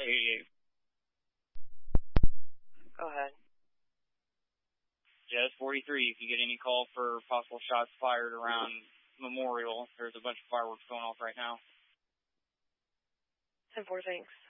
88. Go ahead. Yeah, it's 43. If you get any call for possible shots fired around Memorial, there's a bunch of fireworks going off right now. 10-4, thanks.